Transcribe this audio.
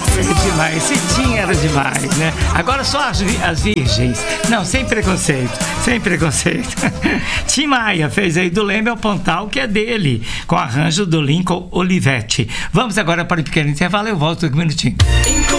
É demais, esse Tim era demais, né? Agora só as virgens. Não, sem preconceito, sem preconceito. Tim Maia fez aí do Leme ao Pontal, que é dele, com arranjo do Lincoln Olivetti. Vamos agora para o pequeno intervalo, eu volto daqui um minutinho.